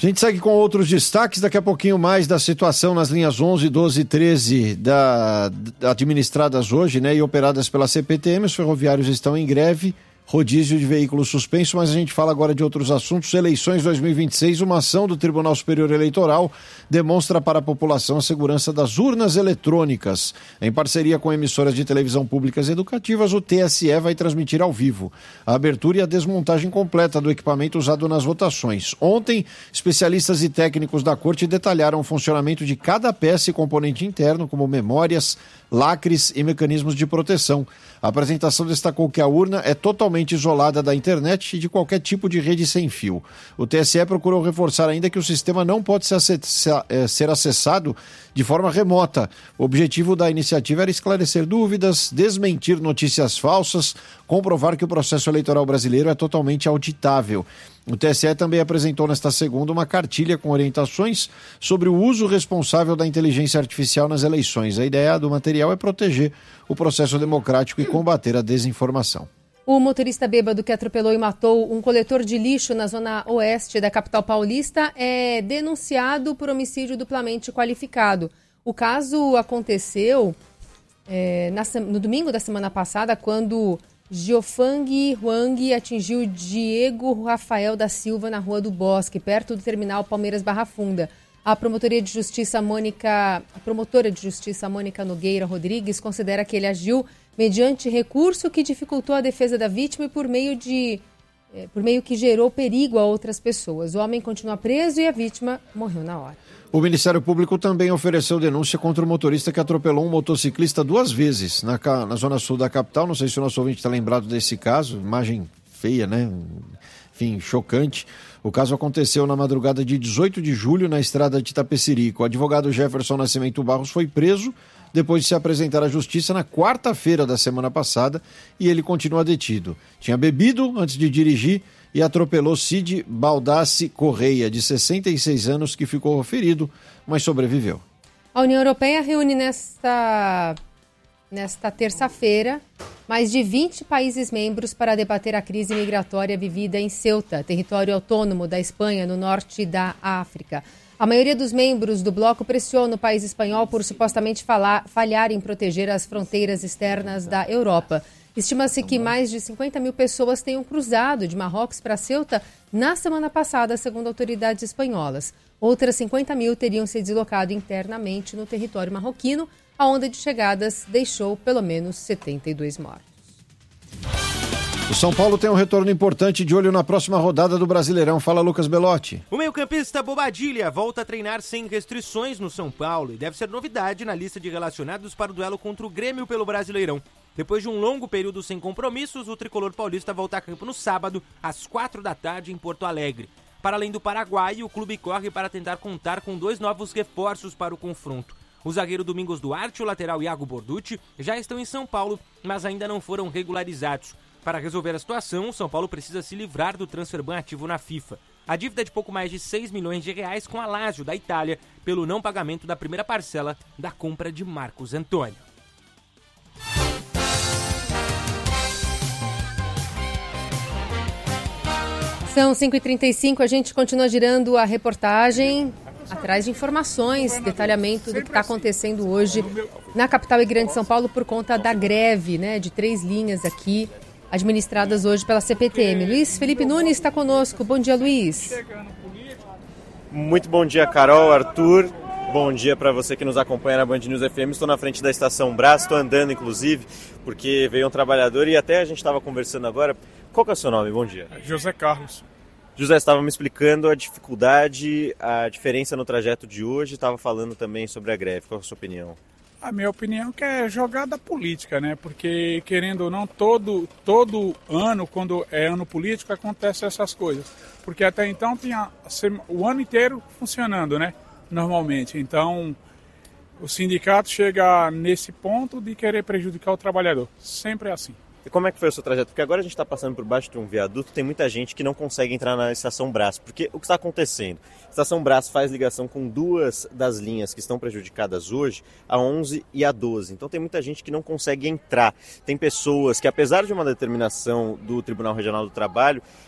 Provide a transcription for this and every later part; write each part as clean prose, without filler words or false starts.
A gente segue com outros destaques, daqui a pouquinho mais da situação nas linhas 11, 12 e 13 administradas hoje, né, e operadas pela CPTM. Os ferroviários estão em greve, rodízio de veículos suspenso, mas a gente fala agora de outros assuntos. Eleições 2026, uma ação do Tribunal Superior Eleitoral demonstra para a população a segurança das urnas eletrônicas. Em parceria com emissoras de televisão públicas educativas, o TSE vai transmitir ao vivo a abertura e a desmontagem completa do equipamento usado nas votações. Ontem, especialistas e técnicos da corte detalharam o funcionamento de cada peça e componente interno, como memórias, lacres e mecanismos de proteção. A apresentação destacou que a urna é totalmente isolada da internet e de qualquer tipo de rede sem fio. O TSE procurou reforçar ainda que o sistema não pode ser acessado de forma remota. O objetivo da iniciativa era esclarecer dúvidas, desmentir notícias falsas, comprovar que o processo eleitoral brasileiro é totalmente auditável. O TSE também apresentou nesta segunda uma cartilha com orientações sobre o uso responsável da inteligência artificial nas eleições. A ideia do material é proteger o processo democrático e combater a desinformação. O motorista bêbado que atropelou e matou um coletor de lixo na zona oeste da capital paulista é denunciado por homicídio duplamente qualificado. O caso aconteceu no domingo da semana passada, quando Giofang Huang atingiu Diego Rafael da Silva na Rua do Bosque, perto do terminal Palmeiras Barra Funda. A promotora de justiça Mônica Nogueira Rodrigues considera que ele agiu mediante recurso que dificultou a defesa da vítima e por meio que gerou perigo a outras pessoas. O homem continua preso e a vítima morreu na hora. O Ministério Público também ofereceu denúncia contra o motorista que atropelou um motociclista 2 vezes na zona sul da capital. Não sei se o nosso ouvinte está lembrado desse caso. Imagem feia, né? Enfim, chocante. O caso aconteceu na madrugada de 18 de julho na estrada de Itapecerico. O advogado Jefferson Nascimento Barros foi preso depois de se apresentar à justiça na quarta-feira da semana passada e ele continua detido. Tinha bebido antes de dirigir e atropelou Cid Baldassi Correia, de 66 anos, que ficou ferido, mas sobreviveu. A União Europeia reúne nesta terça-feira mais de 20 países membros para debater a crise migratória vivida em Ceuta, território autônomo da Espanha, no norte da África. A maioria dos membros do bloco pressiona o país espanhol por supostamente falhar em proteger as fronteiras externas da Europa. Estima-se que mais de 50 mil pessoas tenham cruzado de Marrocos para Ceuta na semana passada, segundo autoridades espanholas. Outras 50 mil teriam se deslocado internamente no território marroquino. A onda de chegadas deixou pelo menos 72 mortos. O São Paulo tem um retorno importante, de olho na próxima rodada do Brasileirão. Fala, Lucas Belotti. O meio-campista Bobadilha volta a treinar sem restrições no São Paulo e deve ser novidade na lista de relacionados para o duelo contra o Grêmio pelo Brasileirão. Depois de um longo período sem compromissos, o tricolor paulista volta a campo no sábado, às 16h em Porto Alegre. Para além do Paraguai, o clube corre para tentar contar com 2 novos reforços para o confronto. O zagueiro Domingos Duarte e o lateral Iago Borducci já estão em São Paulo, mas ainda não foram regularizados. Para resolver a situação, o São Paulo precisa se livrar do transferban ativo na FIFA. A dívida é de pouco mais de 6 milhões de reais com a Lazio da Itália pelo não pagamento da primeira parcela da compra de Marcos Antônio. São 5h35, a gente continua girando a reportagem atrás de informações, detalhamento do que está acontecendo hoje na capital e grande São Paulo por conta da greve, né, de 3 linhas aqui, administradas hoje pela CPTM. Luiz Felipe Nunes está conosco. Bom dia, Luiz. Muito bom dia, Carol, Arthur. Bom dia para você que nos acompanha na Band News FM. Estou na frente da Estação Brás, estou andando, inclusive, porque veio um trabalhador e até a gente estava conversando agora. Qual que é o seu nome? Bom dia. José Carlos. José, estava me explicando a dificuldade, a diferença no trajeto de hoje, estava falando também sobre a greve. Qual é a sua opinião? A minha opinião é que é jogada política, né? Porque, querendo ou não, todo ano, quando é ano político, acontecem essas coisas. Porque até então tinha o ano inteiro funcionando, né? Normalmente. Então, o sindicato chega nesse ponto de querer prejudicar o trabalhador. Sempre é assim. E como é que foi o seu trajeto? Porque agora a gente está passando por baixo de um viaduto, tem muita gente que não consegue entrar na Estação Brás. Porque o que está acontecendo? A Estação Brás faz ligação com 2 das linhas que estão prejudicadas hoje, a 11 e a 12. Então tem muita gente que não consegue entrar. Tem pessoas que, apesar de uma determinação do Tribunal Regional do Trabalho,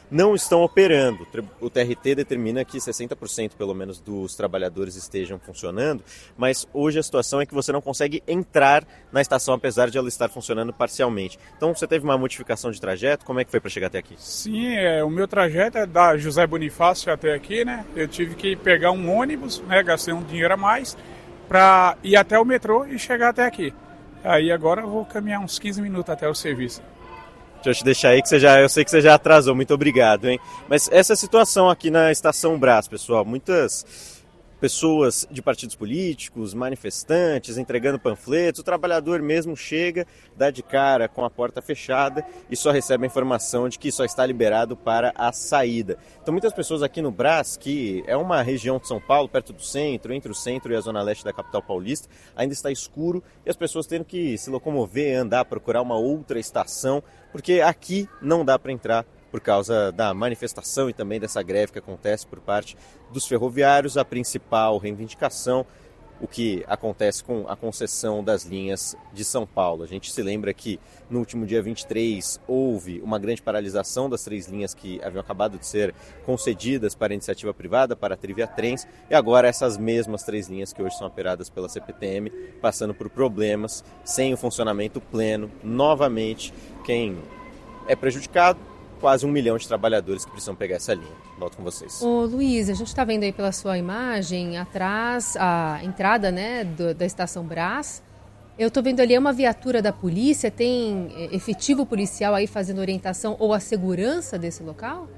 não estão operando. O TRT determina que 60% pelo menos dos trabalhadores estejam funcionando, mas hoje a situação é que você não consegue entrar na estação apesar de ela estar funcionando parcialmente. Então você teve uma modificação de trajeto, como é que foi para chegar até aqui? Sim, o meu trajeto é da José Bonifácio até aqui, né? Eu tive que pegar um ônibus, né? Gastei um dinheiro a mais para ir até o metrô e chegar até aqui. Aí agora eu vou caminhar uns 15 minutos até o serviço. Deixa eu te deixar aí, eu sei que você já atrasou, muito obrigado, hein? Mas essa situação aqui na Estação Brás, pessoal, muitas pessoas de partidos políticos, manifestantes, entregando panfletos, o trabalhador mesmo chega, dá de cara com a porta fechada e só recebe a informação de que só está liberado para a saída. Então muitas pessoas aqui no Brás, que é uma região de São Paulo, perto do centro, entre o centro e a zona leste da capital paulista, ainda está escuro e as pessoas tendo que se locomover, andar, procurar uma outra estação, porque aqui não dá para entrar por causa da manifestação e também dessa greve que acontece por parte dos ferroviários. A principal reivindicação, o que acontece com a concessão das linhas de São Paulo. A gente se lembra que no último dia 23 houve uma grande paralisação das 3 linhas que haviam acabado de ser concedidas para a iniciativa privada, para a Trivia Trens, e agora essas mesmas 3 linhas que hoje são operadas pela CPTM, passando por problemas, sem o funcionamento pleno. Novamente, quem é prejudicado, quase 1 milhão de trabalhadores que precisam pegar essa linha. Volto com vocês. Ô Luiz, a gente está vendo aí pela sua imagem, atrás, a entrada, né, da Estação Brás. Eu estou vendo ali uma viatura da polícia, tem efetivo policial aí fazendo orientação ou a segurança desse local?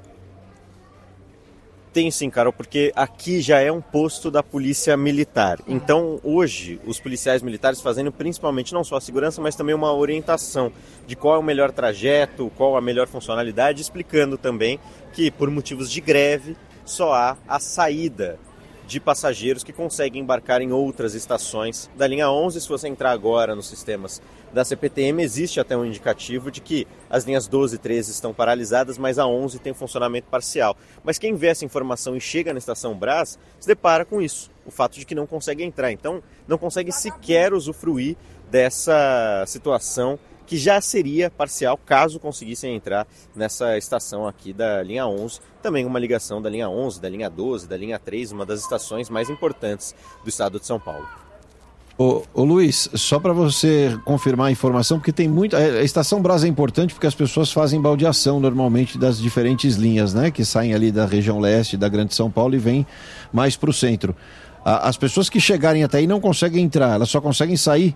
Tem sim, Carol, porque aqui já é um posto da polícia militar. Então, hoje, os policiais militares fazendo principalmente não só a segurança, mas também uma orientação de qual é o melhor trajeto, qual a melhor funcionalidade, explicando também que, por motivos de greve, só há a saída de passageiros que conseguem embarcar em outras estações da linha 11. Se você entrar agora nos sistemas da CPTM, existe até um indicativo de que as linhas 12 e 13 estão paralisadas, mas a 11 tem funcionamento parcial. Mas quem vê essa informação e chega na Estação Brás, se depara com isso, o fato de que não consegue entrar. Então, não consegue sequer usufruir dessa situação que já seria parcial caso conseguissem entrar nessa estação aqui da linha 11. Também uma ligação da linha 11, da linha 12, da linha 3, uma das estações mais importantes do estado de São Paulo. Ô Luiz, só para você confirmar a informação, porque tem muito. A Estação Brás é importante porque as pessoas fazem baldeação normalmente das diferentes linhas, né? Que saem ali da região leste, da Grande São Paulo e vêm mais para o centro. As pessoas que chegarem até aí não conseguem entrar, elas só conseguem sair.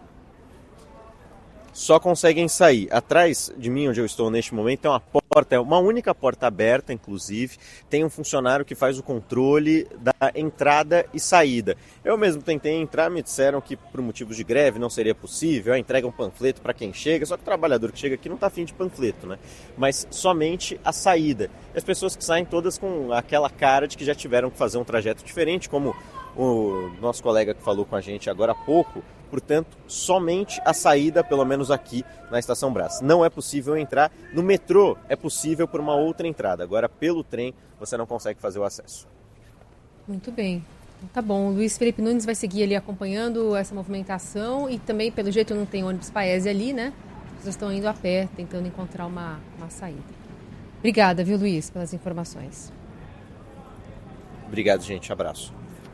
Só conseguem sair. Atrás de mim, onde eu estou neste momento, tem uma porta, uma única porta aberta, inclusive. Tem um funcionário que faz o controle da entrada e saída. Eu mesmo tentei entrar, me disseram que por motivos de greve não seria possível, entrega um panfleto para quem chega, só que o trabalhador que chega aqui não está afim de panfleto, né? Mas somente a saída. E as pessoas que saem todas com aquela cara de que já tiveram que fazer um trajeto diferente, como o nosso colega que falou com a gente agora há pouco. Portanto, somente a saída, pelo menos aqui na Estação Brás. Não é possível entrar. No metrô é possível por uma outra entrada. Agora, pelo trem, você não consegue fazer o acesso. Muito bem. Então, tá bom. O Luiz Felipe Nunes vai seguir ali acompanhando essa movimentação e também, pelo jeito, não tem ônibus Paese ali, né? Vocês estão indo a pé, tentando encontrar uma saída. Obrigada, viu, Luiz, pelas informações. Obrigado, gente. Abraço.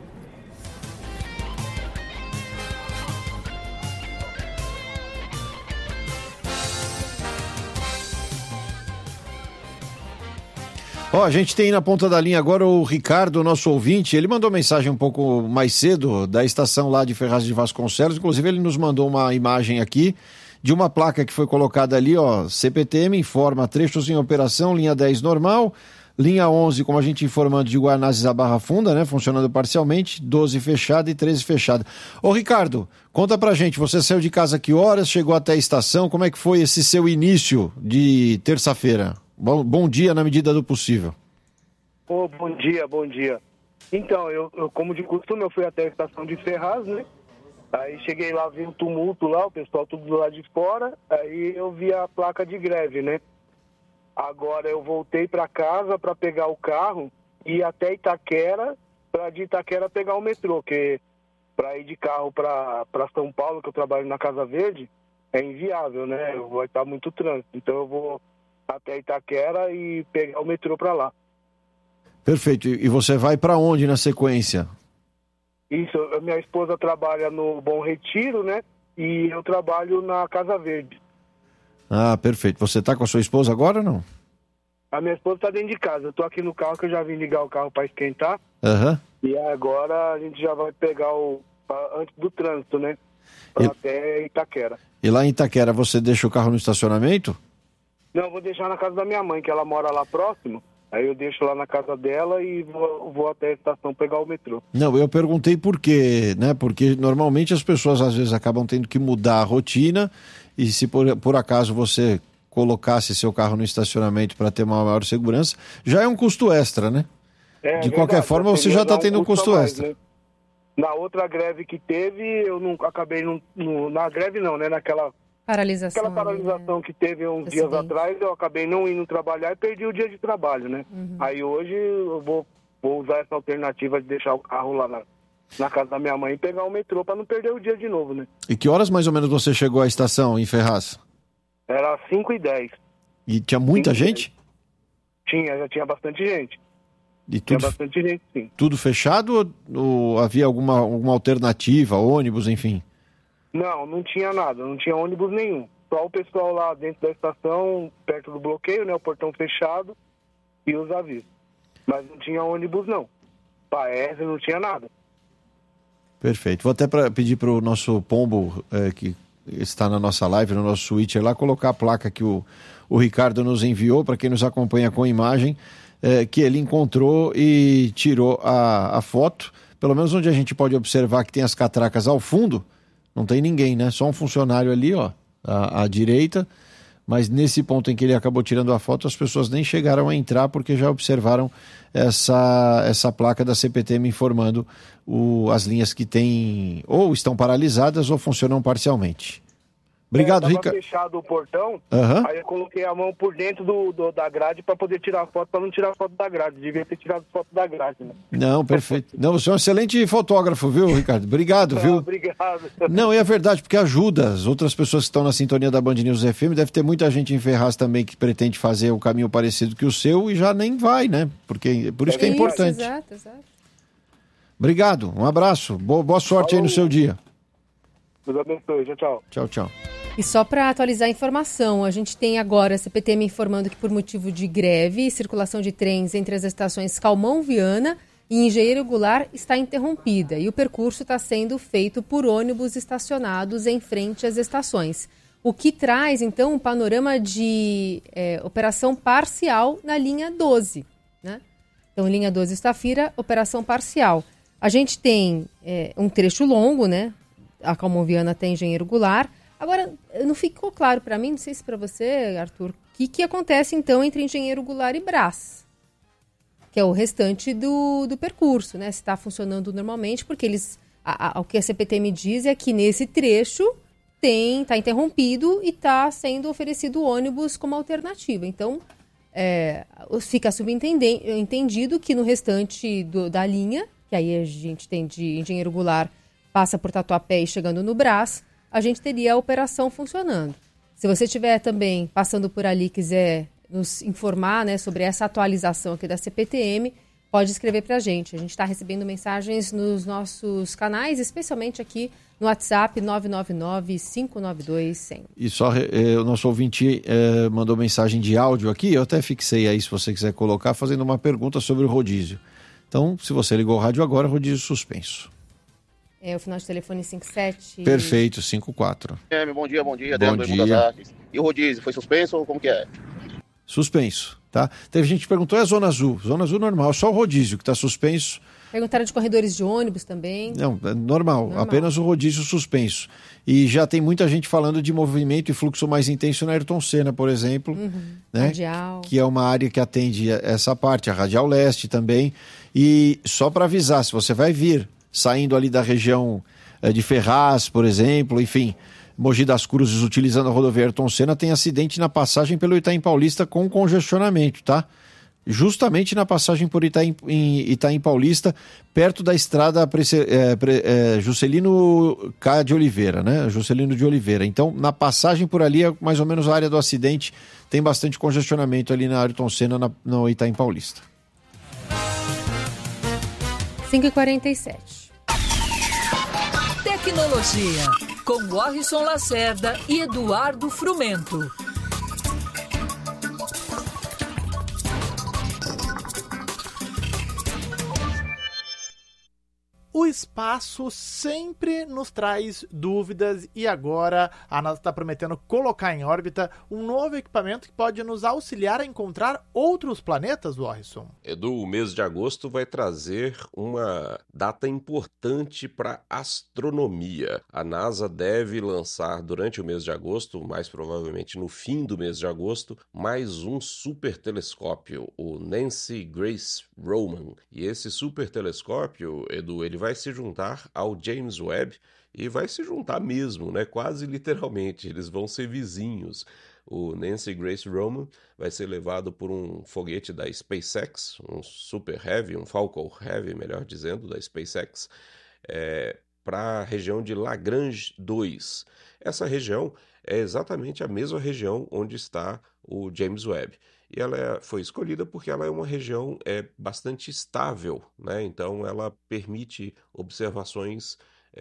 Ó, a gente tem na ponta da linha agora o Ricardo, nosso ouvinte. Ele mandou mensagem um pouco mais cedo da estação lá de Ferraz de Vasconcelos. Inclusive, ele nos mandou uma imagem aqui de uma placa que foi colocada ali, ó. CPTM informa trechos em operação, linha 10 normal, linha 11, como a gente informando, de Guanazes a Barra Funda, né? Funcionando parcialmente, 12 fechada e 13 fechada. Ô, Ricardo, conta pra gente, você saiu de casa que horas, chegou até a estação, como é que foi esse seu início de terça-feira? Bom dia na medida do possível. Bom dia. Então, eu como de costume, eu fui até a estação de Ferraz, né? Aí cheguei lá, vi um tumulto lá, o pessoal tudo do lado de fora, aí eu vi a placa de greve, né? Agora eu voltei para casa para pegar o carro e ir até Itaquera, para de Itaquera pegar o metrô, que para ir de carro para São Paulo, que eu trabalho na Casa Verde, é inviável, né? Vai estar muito trânsito, então eu vou até Itaquera e pegar o metrô para lá. Perfeito. E você vai para onde na sequência? Isso, minha esposa trabalha no Bom Retiro, né? E eu trabalho na Casa Verde. Ah, perfeito. Você tá com a sua esposa agora ou não? A minha esposa está dentro de casa. Eu tô aqui no carro, que eu já vim ligar o carro para esquentar. Aham. E agora a gente já vai pegar antes do trânsito, né? Até Itaquera. E lá em Itaquera, você deixa o carro no estacionamento? Não, eu vou deixar na casa da minha mãe, que ela mora lá próximo. Aí eu deixo lá na casa dela e vou até a estação pegar o metrô. Não, eu perguntei por quê, né? Porque normalmente as pessoas às vezes acabam tendo que mudar a rotina e se por acaso você colocasse seu carro no estacionamento para ter uma maior segurança, já é um custo extra, né? De qualquer forma, você já está tendo um custo extra. Né? Na outra greve que teve, eu não acabei... na greve não, né? Naquela paralisação. Aquela paralisação, né? Que teve uns dias atrás, eu acabei não indo trabalhar e perdi o dia de trabalho, né? Aí hoje eu vou usar essa alternativa de deixar o carro lá na casa da minha mãe e pegar o metrô para não perder o dia de novo, né? E que horas mais ou menos você chegou à estação em Ferraz? Era 5h10. E tinha muita gente? Já tinha bastante gente. E tudo, tinha bastante gente, sim. Tudo fechado ou havia alguma alternativa, ônibus, enfim? Não tinha nada, não tinha ônibus nenhum. Só o pessoal lá dentro da estação, perto do bloqueio, né? O portão fechado e os avisos. Mas não tinha ônibus, não. Paese, não tinha nada. Perfeito. Vou até pedir para o nosso Pombo, que está na nossa live, no nosso switcher lá, colocar a placa que o Ricardo nos enviou, para quem nos acompanha com imagem, que ele encontrou e tirou a foto. Pelo menos onde a gente pode observar que tem as catracas ao fundo, não tem ninguém, né? Só um funcionário ali, ó, à direita. Mas nesse ponto em que ele acabou tirando a foto, as pessoas nem chegaram a entrar porque já observaram essa placa da CPTM informando as linhas que têm ou estão paralisadas ou funcionam parcialmente. Obrigado, Ricardo. Estava fechado o portão, aí eu coloquei a mão por dentro da grade para poder tirar a foto, para não tirar a foto da grade. Devia ter tirado foto da grade, né? Não, perfeito. Não, você é um excelente fotógrafo, viu, Ricardo? Obrigado, viu? Obrigado. Não, é verdade, porque ajuda. As outras pessoas que estão na sintonia da Band News FM, deve ter muita gente em Ferraz também que pretende fazer o caminho parecido que o seu e já nem vai, né? Porque por isso que é importante. Exato. Obrigado, um abraço. Boa sorte aí no seu dia. Deus abençoe. Tchau. Tchau. E só para atualizar a informação, a gente tem agora a CPTM informando que por motivo de greve e circulação de trens entre as estações Calmon-Viana e Engenheiro Goulart está interrompida e o percurso está sendo feito por ônibus estacionados em frente às estações. O que traz, então, um panorama de operação parcial na linha 12, né? Então, linha 12 Estafira, operação parcial. A gente tem um trecho longo, né? A Calmon-Viana até Engenheiro Goulart. Agora, não ficou claro para mim, não sei se para você, Arthur, o que acontece então entre Engenheiro Goulart e Brás, que é o restante do percurso, né? Se está funcionando normalmente, porque o que a CPTM diz é que nesse trecho está interrompido e está sendo oferecido ônibus como alternativa. Então, fica subentendido que no restante da linha, que aí a gente tem de Engenheiro Goulart, passa por Tatuapé e chegando no Brás, a gente teria a operação funcionando. Se você estiver também passando por ali e quiser nos informar, né, sobre essa atualização aqui da CPTM, pode escrever para a gente. A gente está recebendo mensagens nos nossos canais, especialmente aqui no WhatsApp 999-592-100. E só o nosso ouvinte mandou mensagem de áudio aqui, eu até fixei aí, se você quiser colocar, fazendo uma pergunta sobre o rodízio. Então, se você ligou o rádio agora, rodízio suspenso. O final de telefone 57. Perfeito, 54. Bom dia. Bom dia. E o rodízio, foi suspenso ou como que é? Suspenso, tá? Teve gente que perguntou, é Zona Azul? Zona Azul normal, só o rodízio que está suspenso. Perguntaram de corredores de ônibus também. Não, é normal, apenas o rodízio suspenso. E já tem muita gente falando de movimento e fluxo mais intenso na Ayrton Senna, por exemplo. Né? Radial. Que é uma área que atende essa parte, a Radial Leste também. E só para avisar, se você vai vir saindo ali da região de Ferraz, por exemplo, enfim, Mogi das Cruzes, utilizando a rodovia Ayrton Senna, tem acidente na passagem pelo Itaim Paulista com congestionamento, tá? justamente na passagem por Itaim Paulista, perto da estrada Juscelino K. de Oliveira, né? Juscelino de Oliveira. Então, na passagem por ali, é mais ou menos a área do acidente, tem bastante congestionamento ali na Ayrton Senna, no Itaim Paulista. 5h47. Tecnologia, com Warrison Lacerda e Eduardo Frumento. O espaço sempre nos traz dúvidas e agora a NASA está prometendo colocar em órbita um novo equipamento que pode nos auxiliar a encontrar outros planetas, Warrison. Edu, o mês de agosto vai trazer uma data importante para a astronomia. A NASA deve lançar durante o mês de agosto, mais provavelmente no fim do mês de agosto, mais um super telescópio, o Nancy Grace Roman. E esse super telescópio, Edu, ele vai se juntar ao James Webb e vai se juntar mesmo, né? Quase literalmente, eles vão ser vizinhos. O Nancy Grace Roman vai ser levado por um foguete da SpaceX, um Super Heavy, um Falcon Heavy, melhor dizendo, da SpaceX, para a região de Lagrange 2. Essa região é exatamente a mesma região onde está o James Webb. E ela foi escolhida porque ela é uma região bastante estável, né? Então ela permite observações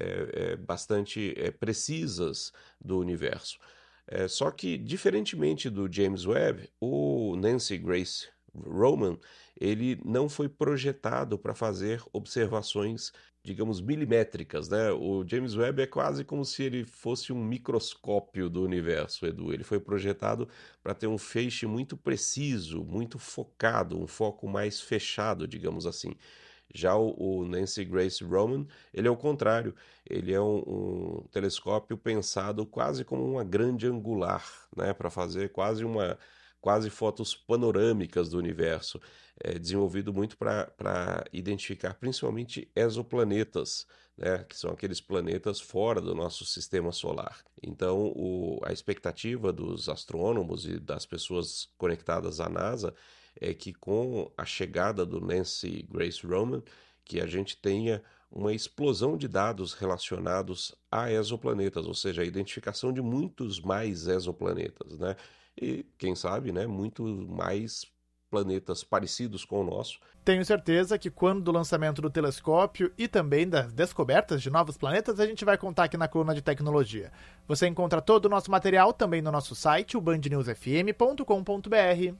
bastante precisas do universo. Só que, diferentemente do James Webb, o Nancy Grace Roman, ele não foi projetado para fazer observações, digamos, milimétricas, né? O James Webb é quase como se ele fosse um microscópio do universo, Edu. Ele foi projetado para ter um feixe muito preciso, muito focado, um foco mais fechado, digamos assim. Já o Nancy Grace Roman, ele é o contrário. Ele é um telescópio pensado quase como uma grande angular, né? Para fazer quase fotos panorâmicas do universo, desenvolvido muito para identificar principalmente exoplanetas, né, que são aqueles planetas fora do nosso sistema solar. Então, a expectativa dos astrônomos e das pessoas conectadas à NASA é que com a chegada do Nancy Grace Roman, que a gente tenha uma explosão de dados relacionados a exoplanetas, ou seja, a identificação de muitos mais exoplanetas, né? E, quem sabe, né, muito mais planetas parecidos com o nosso. Tenho certeza que quando do lançamento do telescópio e também das descobertas de novos planetas, a gente vai contar aqui na coluna de tecnologia. Você encontra todo o nosso material também no nosso site, o bandnewsfm.com.br.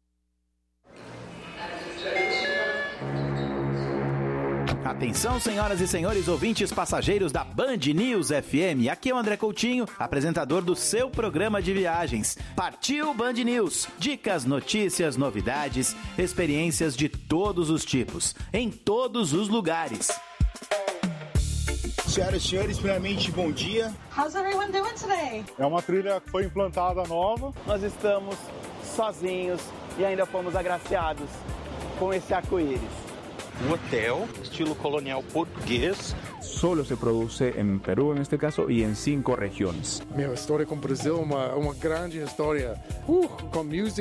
Atenção, senhoras e senhores ouvintes passageiros da Band News FM. Aqui é o André Coutinho, apresentador do seu programa de viagens. Partiu Band News. Dicas, notícias, novidades, experiências de todos os tipos, em todos os lugares. Senhoras e senhores, primeiramente, bom dia. How's everyone doing today? É uma trilha que foi implantada nova. Nós estamos sozinhos e ainda fomos agraciados com esse arco-íris. Un hotel estilo colonial português. Solo se produce en Perú, en este caso, y en 5 regiones. Minha história com o Brasil é uma grande história, com música